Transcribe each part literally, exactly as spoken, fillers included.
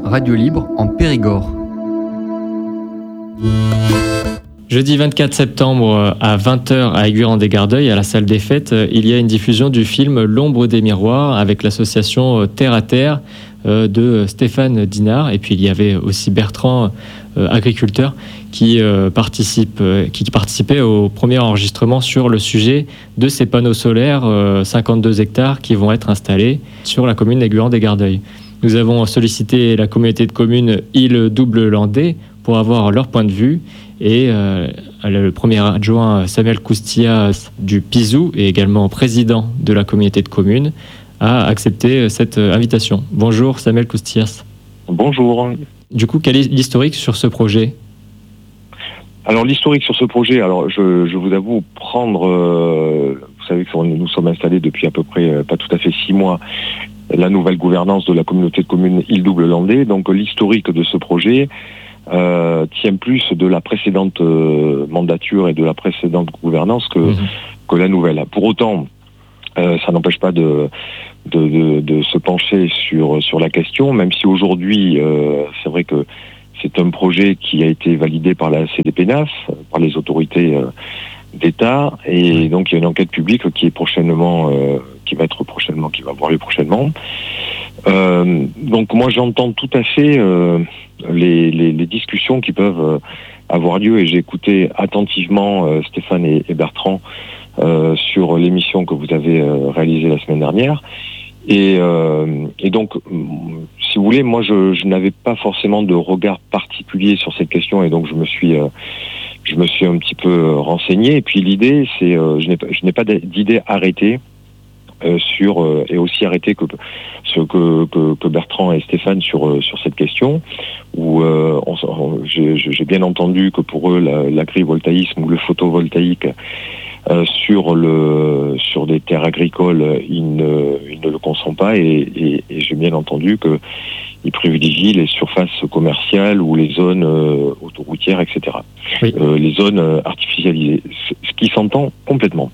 Radio Libre en Périgord. Jeudi vingt-quatre septembre à vingt heures à Aiguiran-des-Gardeuils, à la salle des fêtes, il y a une diffusion du film L'ombre des miroirs avec l'association Terre à Terre de Stéphane Dinard. Et puis il y avait aussi Bertrand, agriculteur, qui, participe, qui participait au premier enregistrement sur le sujet de ces panneaux solaires, cinquante-deux hectares, qui vont être installés sur la commune d'Aiguiran-des-Gardeuils. Nous avons sollicité la communauté de communes Île-Double-Landais pour avoir leur point de vue. Et euh, le premier adjoint Samuel Coustillas du Pizou, et également président de la communauté de communes, a accepté cette invitation. Bonjour Samuel Coustillas. Bonjour. Du coup, quel est l'historique sur ce projet ? Alors l'historique sur ce projet, alors je, je vous avoue prendre, euh, vous savez que nous sommes installés depuis à peu près euh, pas tout à fait six mois, la nouvelle gouvernance de la communauté de communes Île-Double-Landais. Donc l'historique de ce projet Euh, tient plus de la précédente euh, mandature et de la précédente gouvernance que, mmh. que la nouvelle. Pour autant, euh, ça n'empêche pas de, de, de, de se pencher sur, sur la question, même si aujourd'hui, euh, c'est vrai que c'est un projet qui a été validé par la C D P N A F, par les autorités euh, d'État, et mmh. donc il y a une enquête publique qui est prochainement, euh, qui va être prochainement, qui va avoir lieu prochainement. Euh, donc moi j'entends tout à fait euh, les, les, les discussions qui peuvent euh, avoir lieu, et j'ai écouté attentivement euh, Stéphane et, et Bertrand euh, sur l'émission que vous avez euh, réalisée la semaine dernière, et, euh, et donc si vous voulez, moi je, je n'avais pas forcément de regard particulier sur cette question, et donc je me suis euh, je me suis un petit peu renseigné, et puis l'idée c'est euh, je n'ai pas, je n'ai pas d'idée arrêtée Euh, sur euh, et aussi arrêté que ce que, que, que Bertrand et Stéphane sur euh, sur cette question, où euh, on, on, j'ai, j'ai bien entendu que pour eux la, l'agrivoltaïsme ou le photovoltaïque euh, sur le sur des terres agricoles, ils ne ils ne le consentent pas, et, et, et j'ai bien entendu que ils privilégient les surfaces commerciales ou les zones euh, autoroutières, et cetera. Oui. Euh, les zones euh, artificialisées, ce qui s'entend complètement.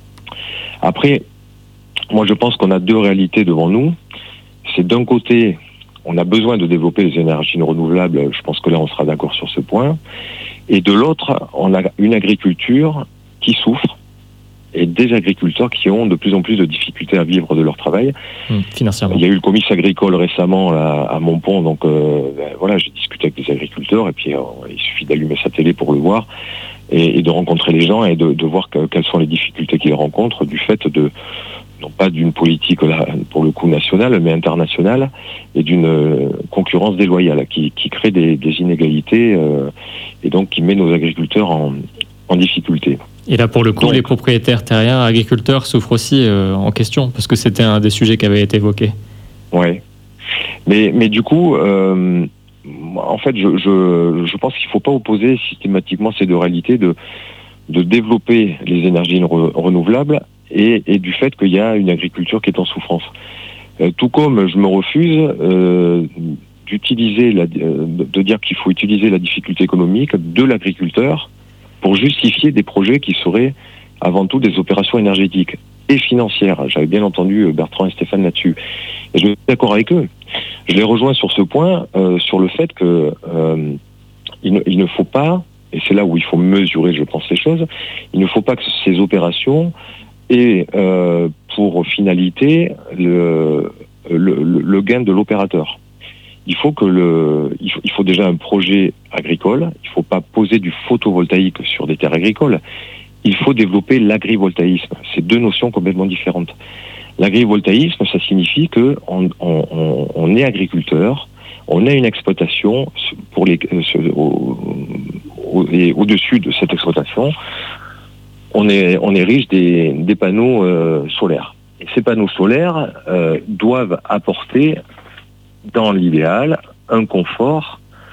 Après, moi, je pense qu'on a deux réalités devant nous. C'est d'un côté, on a besoin de développer les énergies renouvelables. Je pense que là, on sera d'accord sur ce point. Et de l'autre, on a une agriculture qui souffre, et des agriculteurs qui ont de plus en plus de difficultés à vivre de leur travail. Mmh, financièrement. Il y a eu le comice agricole récemment à, à Montpont, donc euh, ben, voilà, j'ai discuté avec des agriculteurs, et puis euh, il suffit d'allumer sa télé pour le voir, et, et de rencontrer les gens, et de, de voir que, quelles sont les difficultés qu'ils rencontrent du fait de non pas d'une politique là, pour le coup nationale, mais internationale, et d'une euh, concurrence déloyale qui, qui crée des, des inégalités euh, et donc qui met nos agriculteurs en, en difficulté. Et là, pour le coup, donc, les propriétaires terriens, agriculteurs souffrent aussi euh, en question, parce que c'était un des sujets qui avait été évoqué. Ouais, mais mais du coup, euh, en fait, je, je je pense qu'il ne faut pas opposer systématiquement ces deux réalités de de développer les énergies re, renouvelables et, et du fait qu'il y a une agriculture qui est en souffrance. Euh, tout comme je me refuse euh, d'utiliser la, euh, de dire qu'il faut utiliser la difficulté économique de l'agriculteur pour justifier des projets qui seraient avant tout des opérations énergétiques et financières. J'avais bien entendu Bertrand et Stéphane là-dessus, et je suis d'accord avec eux. Je les rejoins sur ce point, euh, sur le fait que euh, il, ne, il ne faut pas, et c'est là où il faut mesurer, je pense, les choses, il ne faut pas que ces opérations aient euh, pour finalité le, le, le gain de l'opérateur. Il faut que le, il faut, il faut déjà un projet agricole. Il ne faut pas poser du photovoltaïque sur des terres agricoles. Il faut développer l'agrivoltaïsme. C'est deux notions complètement différentes. L'agrivoltaïsme, ça signifie que on, on, on est agriculteur, on a une exploitation pour les, au, au, et au-dessus de cette exploitation, on est, on est riche des, des panneaux euh, solaires. Et ces panneaux solaires euh, doivent apporter, dans l'idéal, un confort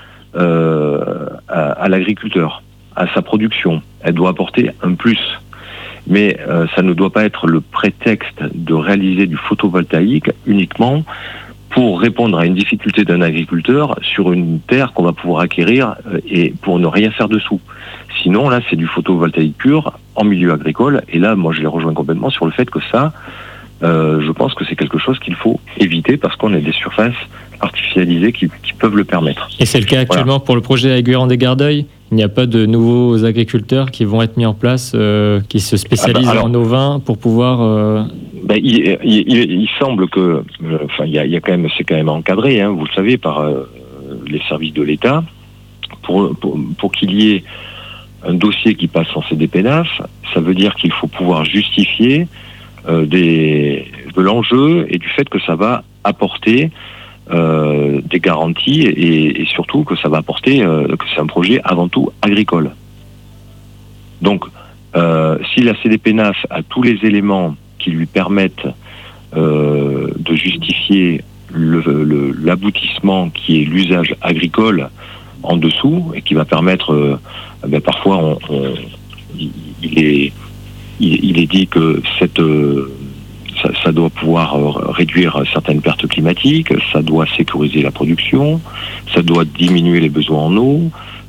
euh, à, à l'agriculteur, à sa production. Elle doit apporter un plus. Mais euh, ça ne doit pas être le prétexte de réaliser du photovoltaïque uniquement pour répondre à une difficulté d'un agriculteur sur une terre qu'on va pouvoir acquérir euh, et pour ne rien faire dessous. Sinon, là, c'est du photovoltaïque pur en milieu agricole. Et là, moi, je les rejoins complètement sur le fait que ça, euh, je pense que c'est quelque chose qu'il faut éviter, parce qu'on a des surfaces artificialisées qui, qui peuvent le permettre. Et c'est le cas actuellement voilà. pour le projet à Guérande-des-Gardeuils. Il n'y a pas de nouveaux agriculteurs qui vont être mis en place, euh, qui se spécialisent ah bah alors, en ovins pour pouvoir. Euh... Ben, il, il, il, il semble que, euh, enfin, il y a, il y a quand même, c'est quand même encadré, hein, vous le savez, par euh, les services de l'État, pour, pour, pour qu'il y ait un dossier qui passe en C D P N A F. Ça veut dire qu'il faut pouvoir justifier euh, des, de l'enjeu et du fait que ça va apporter Euh, des garanties et, et surtout que ça va apporter euh, que c'est un projet avant tout agricole. Donc, euh, si la C D P N A F a tous les éléments qui lui permettent euh, de justifier le, le, l'aboutissement qui est l'usage agricole en dessous et qui va permettre, euh, ben parfois, on, on, il, est, il, il est dit que cette euh, Ça, ça doit pouvoir réduire certaines pertes climatiques, ça doit sécuriser la production, ça doit diminuer les besoins en eau,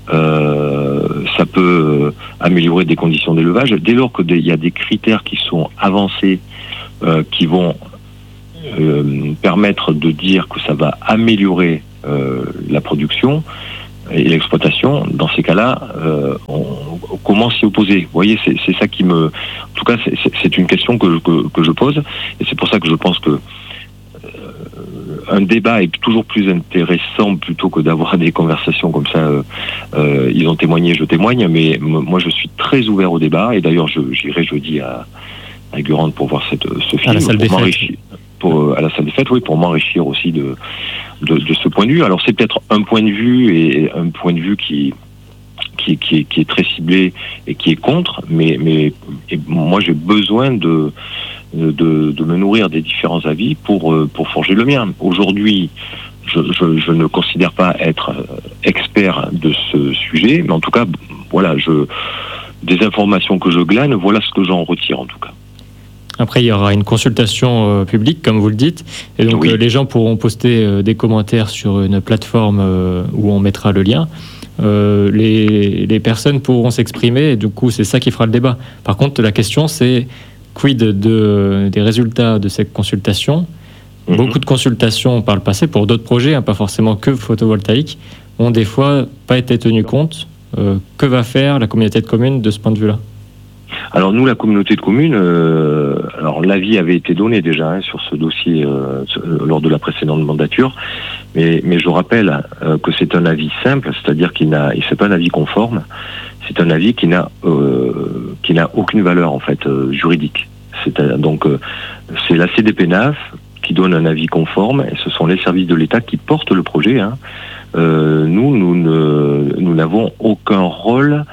euh, ça peut améliorer des conditions d'élevage. Dès lors qu'il y a des critères qui sont avancés, euh, qui vont euh, permettre de dire que ça va améliorer euh, la production et l'exploitation, dans ces cas-là, euh, on, on commence à s'y opposer. Vous voyez, c'est, c'est ça qui me... En tout cas, c'est, c'est une question que, que, que je pose, et c'est pour ça que je pense que euh, un débat est toujours plus intéressant plutôt que d'avoir des conversations comme ça. Euh, euh, ils ont témoigné, je témoigne, mais m- moi je suis très ouvert au débat, et d'ailleurs je, j'irai jeudi à, à Guérande pour voir cette, ce film, à la salle pour des m'enrichir, pour, à la salle des fêtes, oui, pour m'enrichir aussi de... De, de ce point de vue. Alors c'est peut-être un point de vue et un point de vue qui qui, qui, est, qui est très ciblé et qui est contre, mais, mais et moi j'ai besoin de, de, de me nourrir des différents avis pour, pour forger le mien. Aujourd'hui, je, je, je ne considère pas être expert de ce sujet, mais en tout cas, voilà, je, des informations que je glane, voilà ce que j'en retire en tout cas. Après, il y aura une consultation euh, publique, comme vous le dites, et donc oui. euh, les gens pourront poster euh, des commentaires sur une plateforme euh, où on mettra le lien. Euh, les, les personnes pourront s'exprimer, et du coup, c'est ça qui fera le débat. Par contre, la question, c'est quid de, des résultats de cette consultation. Mm-hmm. Beaucoup de consultations par le passé, pour d'autres projets, hein, pas forcément que photovoltaïque, ont des fois pas été tenues compte. Euh, que va faire la communauté de communes de ce point de vue-là ? Alors nous, la communauté de communes, euh, alors l'avis avait été donné déjà hein, sur ce dossier euh, lors de la précédente mandature, mais, mais je rappelle euh, que c'est un avis simple, c'est-à-dire qu'il n'a, c'est pas un avis conforme, c'est un avis qui n'a, euh, qui n'a aucune valeur en fait euh, juridique. C'est donc euh, c'est la C D P N A F qui donne un avis conforme et ce sont les services de l'État qui portent le projet. Hein. Euh, nous, nous ne, nous n'avons aucun rôle.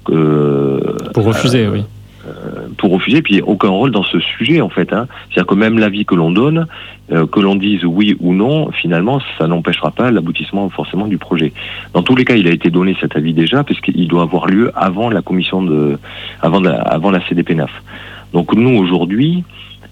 Euh, pour refuser, euh, oui. Euh, pour refuser, puis aucun rôle dans ce sujet en fait. Hein. C'est-à-dire que même l'avis que l'on donne, euh, que l'on dise oui ou non, finalement, ça n'empêchera pas l'aboutissement forcément du projet. Dans tous les cas, il a été donné cet avis déjà, puisqu'il doit avoir lieu avant la commission de, avant, de la, avant la C D P N A F. Donc nous aujourd'hui,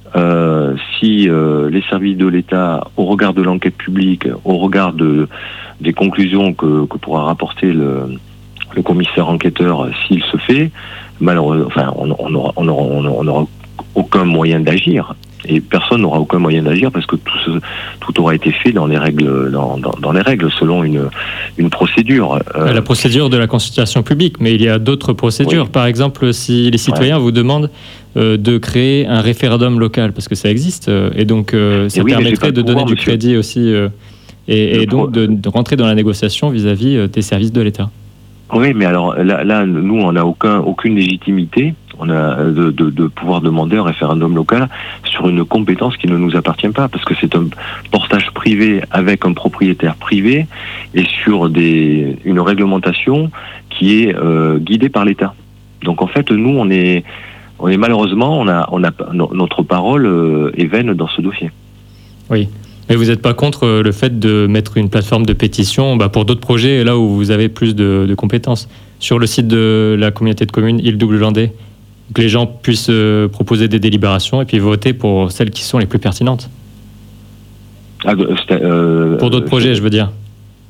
euh, si euh, les services de l'État, au regard de l'enquête publique, au regard de, des conclusions que, que pourra rapporter le le commissaire enquêteur, s'il se fait, malheureusement, enfin, on n'aura on aura, on aura aucun moyen d'agir. Et personne n'aura aucun moyen d'agir parce que tout, ce, tout aura été fait dans les règles, dans, dans, dans les règles selon une, une procédure. Euh, la procédure de la consultation publique, mais il y a d'autres procédures. Oui. Par exemple, si les citoyens ouais. vous demandent euh, de créer un référendum local, parce que ça existe, euh, et donc euh, ça et oui, permettrait de pouvoir, donner du crédit aussi, euh, et, et donc de, de rentrer dans la négociation vis-à-vis euh, des services de l'État. Oui, mais alors là, là nous, on n'a aucun, aucune légitimité on a de, de, de pouvoir demander un référendum local sur une compétence qui ne nous appartient pas, parce que c'est un portage privé avec un propriétaire privé et sur des, une réglementation qui est euh, guidée par l'État. Donc en fait, nous, on est, on est malheureusement, on a, on a notre parole euh, est vaine dans ce dossier. Oui. Mais vous n'êtes pas contre le fait de mettre une plateforme de pétition bah, pour d'autres projets, là où vous avez plus de, de compétences, sur le site de la communauté de communes Île-Double-Landais, que les gens puissent euh, proposer des délibérations et puis voter pour celles qui sont les plus pertinentes. Ah, euh, pour d'autres projets, je veux dire.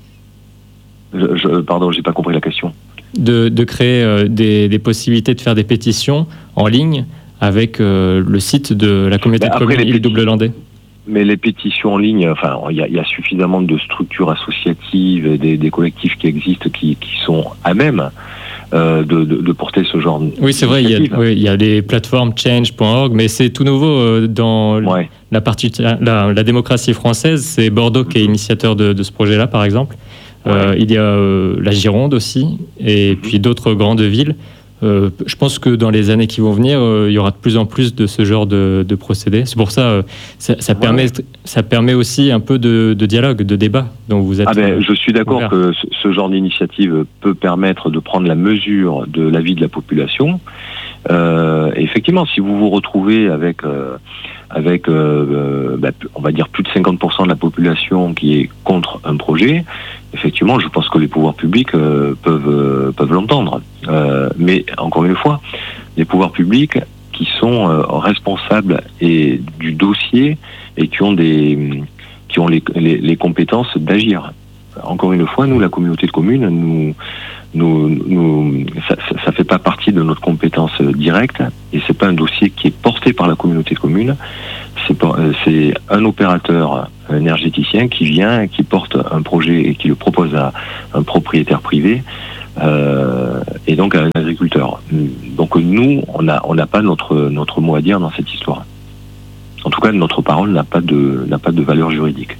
Je, je, pardon, j'ai pas compris la question. De, de créer euh, des, des possibilités de faire des pétitions en ligne avec euh, le site de la communauté bah, de communes Île-Double-Landais. mais les pétitions en ligne, enfin, il y a, y a suffisamment de structures associatives, et des, des collectifs qui existent, qui, qui sont à même euh, de, de, de porter ce genre de. Oui, c'est vrai, il y a, oui, il y a des plateformes change point org, mais c'est tout nouveau euh, dans ouais. la, partie, la, la démocratie française. C'est Bordeaux qui est initiateur de, de ce projet-là, par exemple. Ouais. Euh, il y a euh, la Gironde aussi, et mm-hmm. puis d'autres grandes villes. Euh, je pense que dans les années qui vont venir, euh, il y aura de plus en plus de ce genre de, de procédés. C'est pour ça, euh, ça, ça, ouais. permet, ça permet aussi un peu de, de dialogue, de débat dont vous êtes. Ah ben, je suis d'accord ouvert. que ce, ce genre d'initiative peut permettre de prendre la mesure de l'avis de la population. Euh, et effectivement, si vous vous retrouvez avec, euh, avec euh, bah, on va dire plus de cinquante pour cent de la population qui est contre un projet, effectivement, je pense que les pouvoirs publics euh, peuvent, euh, peuvent l'entendre. Euh, mais encore une fois, les pouvoirs publics qui sont euh, responsables et, du dossier et qui ont, des, qui ont les, les, les compétences d'agir. Encore une fois, nous, la communauté de communes, nous, nous, nous, ça ne fait pas partie de notre compétence directe et c'est pas un dossier qui est porté par la communauté de communes. C'est, c'est un opérateur énergéticien qui vient et qui porte un projet et qui le propose à un propriétaire privé euh, et donc à un agriculteur. Donc nous, on n'a on n'a pas notre notre mot à dire dans cette histoire. En tout cas, notre parole n'a pas de n'a pas de valeur juridique.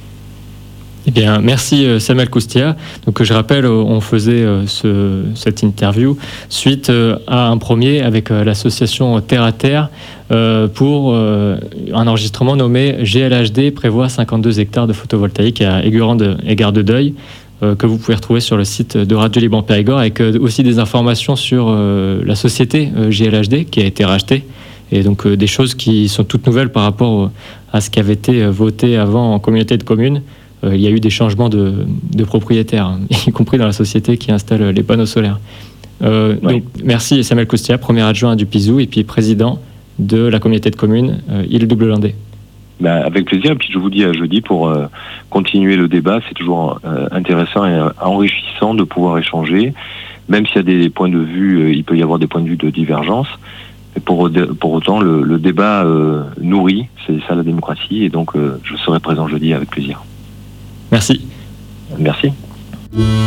Eh bien, merci Samuel Coustia. Donc, je rappelle, on faisait ce, cette interview suite à un premier avec l'association Terre à Terre pour un enregistrement nommé G L H D prévoit cinquante-deux hectares de photovoltaïque à Aigurande et Gare de Deuil, que vous pouvez retrouver sur le site de Radio Liban Périgord, avec aussi des informations sur la société G L H D qui a été rachetée. Et donc des choses qui sont toutes nouvelles par rapport à ce qui avait été voté avant en communauté de communes. Il y a eu des changements de, de propriétaires, y compris dans la société qui installe les panneaux solaires. Euh, oui. Donc, merci Samuel Coustia, premier adjoint du P I S O et puis président de la communauté de communes euh, Île-Double-Landais. Ben, avec plaisir, et puis je vous dis à jeudi pour euh, continuer le débat. C'est toujours euh, intéressant et euh, enrichissant de pouvoir échanger, même s'il y a des points de vue, euh, il peut y avoir des points de vue de divergence. Et pour, pour autant, le, le débat euh, nourrit, c'est ça la démocratie, et donc euh, je serai présent jeudi avec plaisir. Merci. Merci.